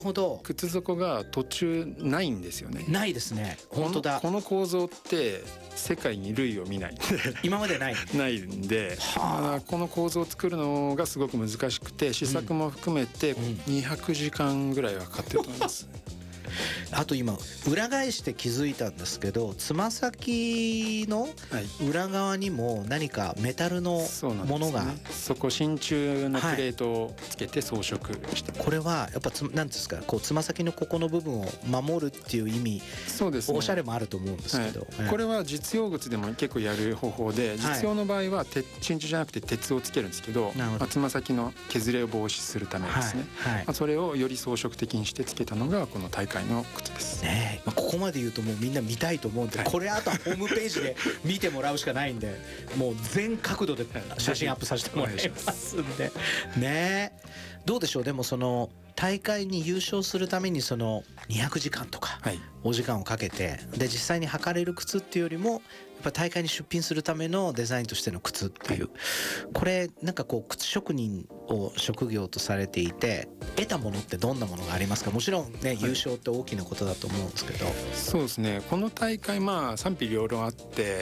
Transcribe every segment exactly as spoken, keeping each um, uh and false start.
ほど。 靴底が途中ないんですよね。 ないですね。本当だ。 この、この構造って世界に類を見ないんで今までないないんで、 はあ、 この構造を作るのがすごく難しくて、試作も含めてにひゃくじかんぐらいはかかってると思います、うんあと今裏返して気づいたんですけど、つま先の裏側にも何かメタルのものが、 はい、 そ, ね、そこ真鍮のプレートをつけて装飾して、 はい、これはやっぱつなんですか、こうつま先のここの部分を守るっていう意味、 そうですね、 おしゃれもあると思うんですけど、 はい、これは実用靴でも結構やる方法で、実用の場合は真鍮じゃなくて鉄をつけるんですけど、まあ、つま先の削れを防止するためですね、はいはい、まあ、それをより装飾的にしてつけたのがこの大会の靴ですね。まあ、ここまで言うともうみんな見たいと思うんで、はい、これあとはホームページで見てもらうしかないんで、もう全角度で写真アップさせてもらいますんでね。どうでしょう。でもその大会に優勝するためにそのにひゃくじかんとかお時間をかけて、で実際に履かれる靴っていうよりもやっぱ大会に出品するためのデザインとしての靴っていう、これなんかこう靴職人を職業とされていて得たものってどんなものがありますか。もちろんね、優勝って大きなことだと思うんですけど。 そうですね、この大会まあ賛否両論あって、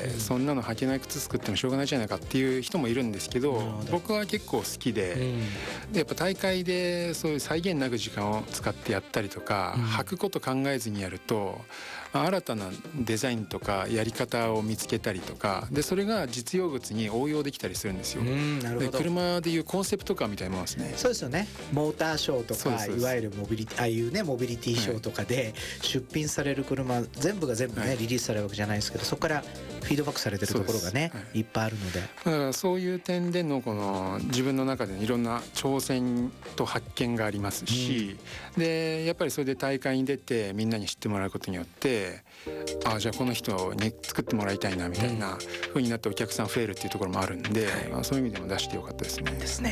うん、そんなの履けない靴作ってもしょうがないじゃないかっていう人もいるんですけど、僕は結構好きで、うん、でやっぱ大会でそういう際限なく時間を使ってやったりとか、うん、履くこと考えずにやると、まあ、新たなデザインとかやり方を見つけたりとかで、それが実用靴に応用できたりするんですよ。なるほど。で車でいうコンセプトカーみたいなものですね。 そうですよね。モーターショーとかいわゆるモビリティ、ああいうねモビリティショーとかで出品される車全部が全部ね、はい、リリースされるわけじゃないですけど、そこからフィードバックされてるところがね、はい、いっぱいあるので、 だからそういう点でのこの自分の中でのいろんな挑戦と発見がありますし、うん、でやっぱりそれで大会に出てみんなに知ってもらうことによって、ああじゃあこの人に作ってもらいたいなみたいな風になってお客さん増えるっていうところもあるんで、はい、まあ、そういう意味でも出してよかったですね。 ですね。